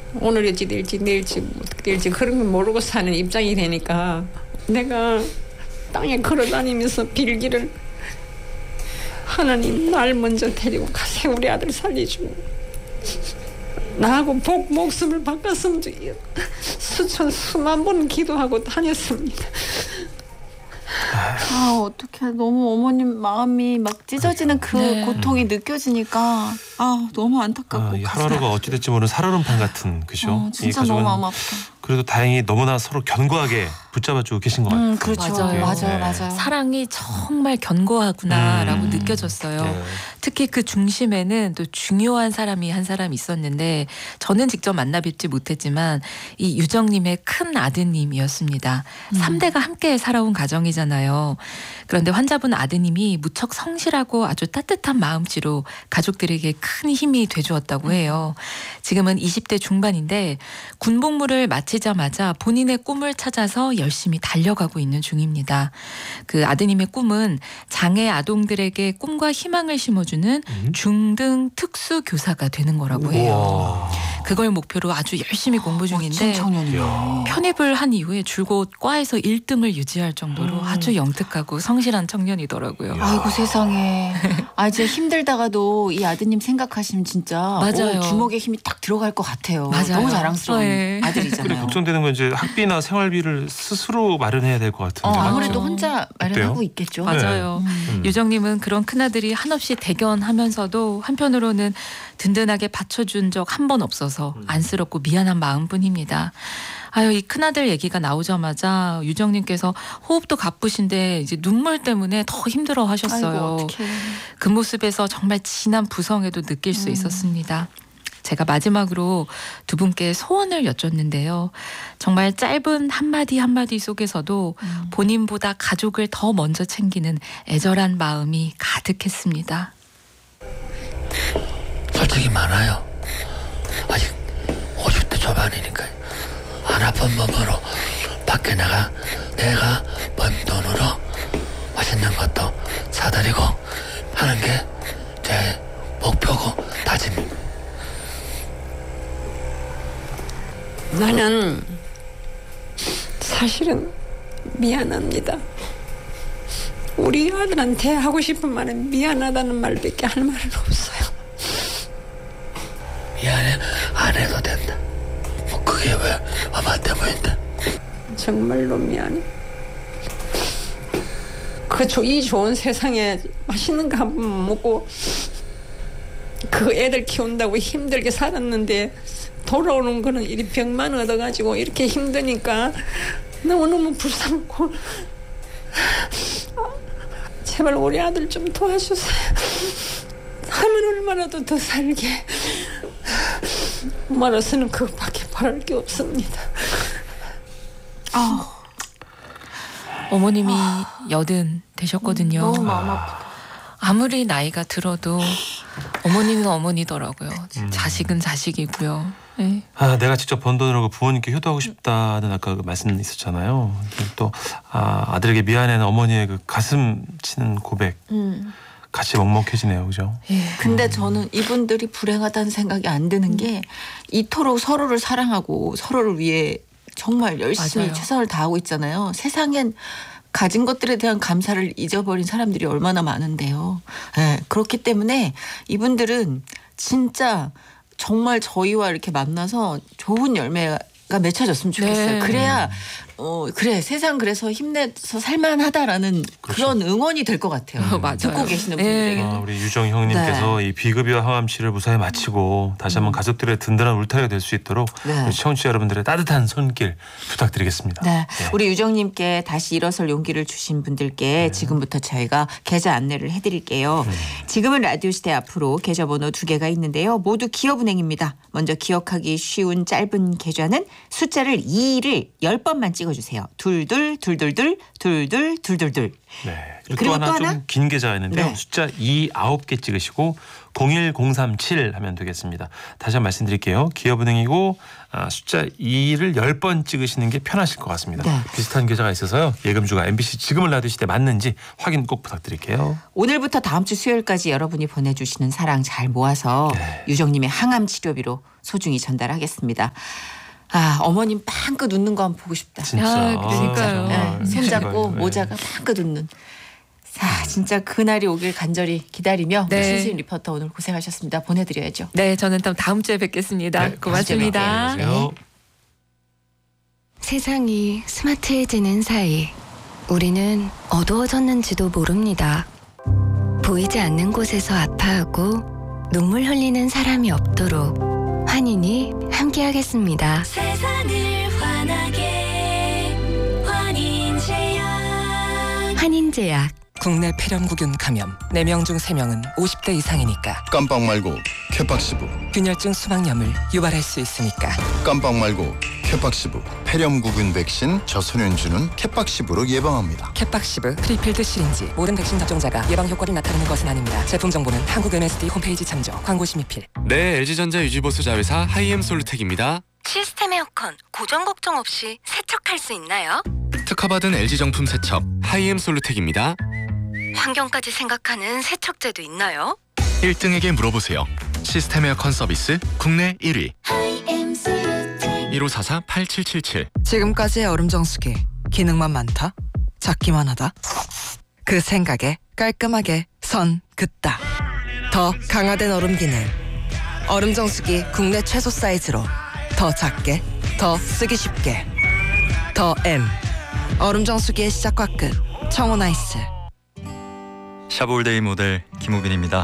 오늘 어찌 될지 내일지 어떻게 될지 그런 걸 모르고 사는 입장이 되니까 내가 땅에 걸어다니면서 빌기를 하나님 날 먼저 데리고 가세요. 우리 아들 살려주고 나하고 목숨을 바꿨으면 수만 번 기도하고 다녔습니다. 아, 어떡해. 너무 어머님 마음이 막 찢어지는 그 네. 고통이 느껴지니까 아, 너무 안타깝고 이 하루하루가 어찌됐지 모르는 살얼음판 같은 그죠? 이 진짜 가족은 너무 마음 아프다. 그래도 다행히 너무나 서로 견고하게 붙잡아주고 계신 것 같아요. 그렇죠. 맞아요. 맞아요. 네. 맞아요. 사랑이 정말 견고하구나라고 느껴졌어요. 네. 특히 그 중심에는 또 중요한 사람이 한 사람 있었는데 저는 직접 만나 뵙지 못했지만 이 유정님의 큰 아드님이었습니다. 3대가 함께 살아온 가정이잖아요. 그런데 환자분 아드님이 무척 성실하고 아주 따뜻한 마음씨로 가족들에게 큰 힘이 돼주었다고 해요. 지금은 20대 중반인데 군복무를 마치자마자 본인의 꿈을 찾아서 열심히 달려가고 있는 중입니다. 그 아드님의 꿈은 장애 아동들에게 꿈과 희망을 심어주는 중등 특수교사가 되는 거라고 해요. 우와. 그걸 목표로 아주 열심히 공부 중인데 멋진 청년이네. 편입을 한 이후에 줄곧 과에서 1등을 유지할 정도로 아주 영특하고 성실한 청년이더라고요. 아이고 세상에. 아, 이제 힘들다가도 이 아드님 생각하시면 진짜 맞아요. 주먹에 힘이 딱 들어갈 것 같아요. 맞아요. 너무 자랑스러운 네. 그리고 아들이잖아요. 걱정되는 건 이제 학비나 생활비를 스스로 마련해야 될 것 같은데. 아무래도 맞죠. 혼자 마련하고 있겠죠. 맞아요. 유정님은 그런 큰아들이 한없이 대견하면서도 한편으로는 든든하게 받쳐준 적 한 번 없어서 안쓰럽고 미안한 마음뿐입니다. 아유, 이 큰아들 얘기가 나오자마자 유정님께서 호흡도 가쁘신데 이제 눈물 때문에 더 힘들어 하셨어요. 아이고 어떡해. 그 모습에서 정말 진한 부성에도 느낄 수 있었습니다. 제가 마지막으로 두 분께 소원을 여쭙는데요. 정말 짧은 한마디 한마디 속에서도 본인보다 가족을 더 먼저 챙기는 애절한 마음이 가득했습니다. 솔직히 많아요. 아직 50대 초반이니까 안 아픈 몸으로 밖에 나가 내가 번 돈으로 맛있는 것도 사드리고 하는 게 제 목표고 다짐입니다. 나는 사실은 미안합니다. 우리 아들한테 하고 싶은 말은 미안하다는 말밖에 할 말은 없어요. 미안해 안 해도 된다. 뭐 그게 왜 엄마 때문인데. 정말로 미안해. 이 좋은 세상에 맛있는 거 한 번 먹고 그 애들 키운다고 힘들게 살았는데 돌아오는 거는 이리 병만 얻어가지고 이렇게 힘드니까 너무너무 불쌍하고 제발 우리 아들 좀 도와주세요. 하면 얼마라도 더 살게. 엄마로서는 그것밖에 바랄 게 없습니다. 어머님이 80 되셨거든요. 너무 마음 아프다. 아무리 나이가 들어도 어머니는 어머니더라고요. 자식은 자식이고요. 네. 내가 직접 번 돈으로 부모님께 효도하고 싶다는 아까 그 말씀 있었잖아요. 또 아들에게 미안해하는 어머니의 그 가슴 치는 고백 같이 먹먹해지네요, 그죠? 예. 근데 저는 이분들이 불행하다는 생각이 안 드는 게 이토록 서로를 사랑하고 서로를 위해 정말 열심히 맞아요. 최선을 다하고 있잖아요. 세상엔 가진 것들에 대한 감사를 잊어버린 사람들이 얼마나 많은데요. 네, 그렇기 때문에 이분들은 진짜 정말 저희와 이렇게 만나서 좋은 열매가 맺혀졌으면 좋겠어요. 네. 그래야 그래 세상 그래서 힘내서 살만하다라는 그런 응원이 될 것 같아요. 맞아요. 듣고 계시는 네. 분들에게. 우리 유정 형님께서 이 비급여와 항암치를 무사히 마치고 다시 한번 가족들의 든든한 울타리가 될 수 있도록 네. 우리 청취자 여러분들의 따뜻한 손길 부탁드리겠습니다. 네. 우리 유정님께 다시 일어설 용기를 주신 분들께 지금부터 저희가 계좌 안내를 해드릴게요. 지금은 라디오시대 앞으로 계좌번호 2개가 있는데요. 모두 기업은행입니다. 먼저 기억하기 쉬운 짧은 계좌는 숫자를 2를 10번만 찍어주세요. 둘둘 둘둘둘 둘둘 둘둘둘. 네. 그리고 또 또 하나 하나? 좀 긴 계좌였는데요. 네. 숫자 2 9개 찍으시고 01037 하면 되겠습니다. 다시 한번 말씀드릴게요. 기업은행이고 숫자 2를 10번 찍으시는 게 편하실 것 같습니다. 네. 비슷한 계좌가 있어서요. 예금주가 MBC 지금을 놔두실 때 맞는지 확인 꼭 부탁드릴게요. 오늘부터 다음 주 수요일까지 여러분이 보내주시는 사랑 잘 모아서 네. 유정님의 항암 치료비로 소중히 전달하겠습니다. 어머님 빵긋 웃는 거 한번 보고 싶다. 진짜. 그러니까요. 네, 손잡고 네. 모자가 빵긋 웃는. 자, 진짜 그날이 오길 간절히 기다리며 네. 신수임 리포터 오늘 고생하셨습니다. 보내드려야죠. 네, 저는 또 다음 주에 뵙겠습니다. 네, 고맙습니다. 안녕하세요. 세상이 스마트해지는 사이 우리는 어두워졌는지도 모릅니다. 보이지 않는 곳에서 아파하고 눈물 흘리는 사람이 없도록 환인이 함께하겠습니다. 세상을 환하게 환인제약. 국내 폐렴구균 감염 4명 중 3명은 50대 이상이니까 깜빡 말고 캐팍시브. 균열증 수막염을 유발할 수 있으니까 깜빡 말고 캐팍시브. 폐렴구균 백신 저소년주는 캐팍시브로 예방합니다. 캣박시브 프리필드 시린지 모든 백신 접종자가 예방 효과를 나타내는 것은 아닙니다. 제품 정보는 한국 MSD 홈페이지 참조. 광고 심의필. 네, LG전자 유지보수 자회사 하이엠솔루텍입니다. 시스템 에어컨 고정 걱정 없이 세척할 수 있나요? 특허받은 LG 정품 세척 하이엠솔루텍입니다. 환경까지 생각하는 세척제도 있나요? 1등에게 물어보세요. 시스템 에어컨 서비스 국내 1위 1544-8777. 지금까지의 얼음 정수기 기능만 많다? 작기만 하다? 그 생각에 깔끔하게 선 긋다. 더 강화된 얼음 기능. 얼음 정수기 국내 최소 사이즈로 더 작게, 더 쓰기 쉽게. 더 M. 얼음 정수기의 시작과 끝. 청호나이스. 샤브올데이 모델 김우빈입니다.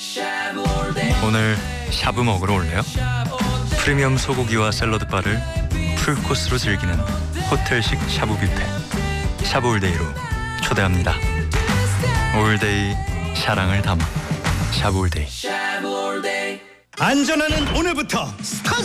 오늘 샤브 먹으러 올래요? 프리미엄 소고기와 샐러드 바를 풀코스로 즐기는 호텔식 샤브 뷔페 샤브올데이로 초대합니다. 올데이 사랑을 담아 샤브올데이. 안전하는 오늘부터 스타트.